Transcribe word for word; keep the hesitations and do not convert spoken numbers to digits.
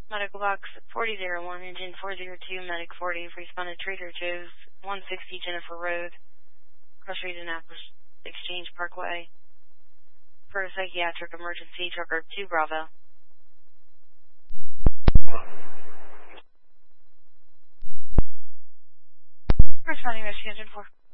Medical box forty oh one, engine four oh two, medic forty, responded Trader Joe's, one sixty Jennifer Road, Cross Indianapolis Exchange Parkway, for a psychiatric emergency, trucker two Bravo. Responding Rescue Engine four.